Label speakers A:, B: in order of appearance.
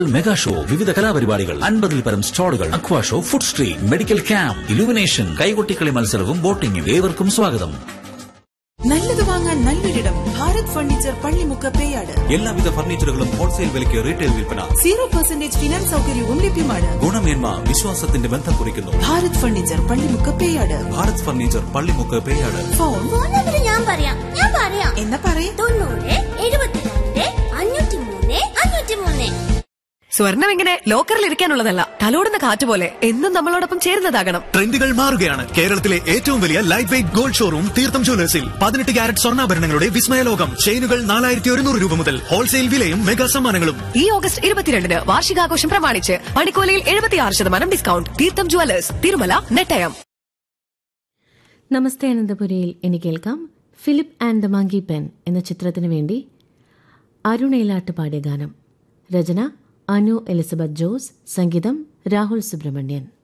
A: Mega show, വിവിധ കലാപരിപാടികൾ, 50-ൽ പരം സ്റ്റാളുകൾ, അക്വാ show, food street, medical camp, illumination, കൈകൊട്ടിക്കളി മത്സരവും ബോട്ടിംഗും. ഏവർക്കും സ്വാഗതം.
B: നല്ലത് വാങ്ങാൻ നല്ലൊരിടം ഭാരത് ഫർണിച്ചർ പള്ളിമുക്ക് പേയാട്.
C: എല്ലാവിധ ഫർണിച്ചറുകളും ഹോൾസെയിൽ വിലയ്ക്ക് റീറ്റെയിൽ വിൽപ്പന.
B: 0% ഫിനാൻസ് സൗകര്യവും ലഭ്യമാണ്.
C: ഗുണമേന്മ വിശ്വാസത്തിന്റെ ബന്ധം കുറിക്കുന്നു.
B: Bharat furniture Pallimukku Peyad.
C: Bharat furniture Pallimukku Peyad.
B: Phone
D: ഞാൻ പറയാം
B: എന്നാ പറയേ.
D: 90 72 503 503.
E: സ്വർണം ഇങ്ങനെ ലോക്കറിൽ ഇരിക്കാനുള്ളതല്ല, തലോടുന്ന കാറ്റ് പോലെ എന്നും നമ്മളോടൊപ്പം ചേരുന്നതാകണം.
F: ട്രെൻഡുകൾ മാറുകയാണ്. കേരളത്തിലെ ഏറ്റവും വലിയ ലൈറ്റ് വെയിറ്റ് ഗോൾഡ് ഷോറൂം തീർത്ഥം ജ്വല്ലേഴ്സിൽ 18 ക്യാരറ്റ് സ്വർണ്ണാഭരണങ്ങളുടെ വിസ്മയ ലോകം. ചെയിനുകൾ 4100 രൂപ മുതൽ. ഹോൾസെയിൽ വിലയും മെഗാ സമ്മാനങ്ങളും.
E: ഈ ഓഗസ്റ്റ് 22 വാർഷികാഘോഷം പ്രമാണിച്ച് പണിക്കോലയിൽ 76% ഡിസ്കൗണ്ട്. തീർത്ഥം ജ്വല്ലേഴ്സ്, തിരുമല, നെട്ടയം.
G: നമസ്തേ അനന്തപുരയിൽ ഇനി കേൾക്കാം Philip and the monkey pen എന്ന ചിത്രത്തിനു വേണ്ടി അരുണേലാട്ട് പാടിയ ഗാനം. രചന അനു എലിസബത്ത് ജോസ്, സംഗീതം രാഹുൽ സുബ്രഹ്മണ്യൻ.